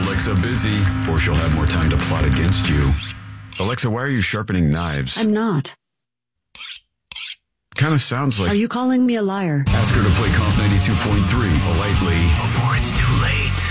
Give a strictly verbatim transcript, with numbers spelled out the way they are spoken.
Alexa busy, or she'll have more time to plot against you. Alexa, why are you sharpening knives? I'm not. Kind of sounds like... Are you calling me a liar? Ask her to play Comp ninety-two point three politely. Before it's too late.